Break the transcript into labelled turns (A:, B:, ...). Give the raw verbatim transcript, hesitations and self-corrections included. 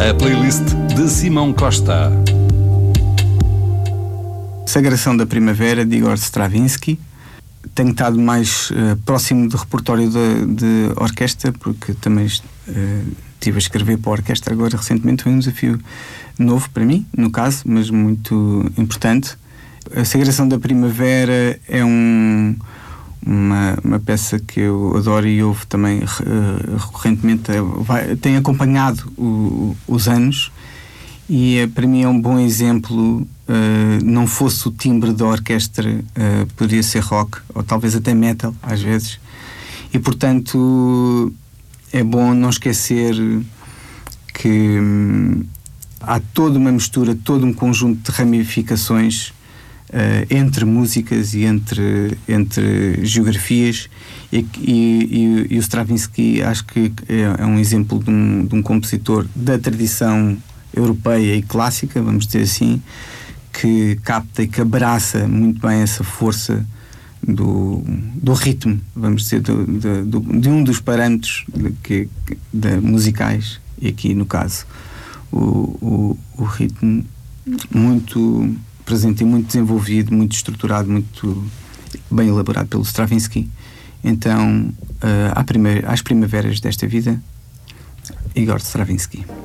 A: A playlist de Simão Costa.
B: Sagração da Primavera, de Igor Stravinsky. Tenho estado mais uh, próximo do repertório de, de orquestra, porque também uh, estive a escrever para a orquestra agora recentemente. Foi um desafio novo para mim, no caso, mas muito importante. A Sagração da Primavera é um, uma, uma peça que eu adoro e ouvo também uh, recorrentemente. Vai, tem acompanhado o, os anos e uh, para mim é um bom exemplo. Uh, não fosse o timbre da orquestra, uh, poderia ser rock ou talvez até metal às vezes, e portanto é bom não esquecer que hum, há toda uma mistura, todo um conjunto de ramificações uh, entre músicas e entre, entre geografias, e, e, e, e o Stravinsky acho que é, é um exemplo de um, de um compositor da tradição europeia e clássica, vamos dizer assim, que capta e que abraça muito bem essa força do, do ritmo, vamos dizer, do, do, do, de um dos parâmetros de, que, de, musicais, e aqui no caso o, o, o ritmo muito presente e muito desenvolvido, muito estruturado, muito bem elaborado pelo Stravinsky. Então, uh, à primeira, às primaveras desta vida, Igor Stravinsky.